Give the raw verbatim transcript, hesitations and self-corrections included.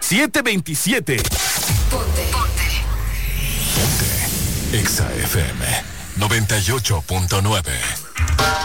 siete veintisiete. Ponte. Ponte. Ponte. Exa F M noventa y ocho punto nueve.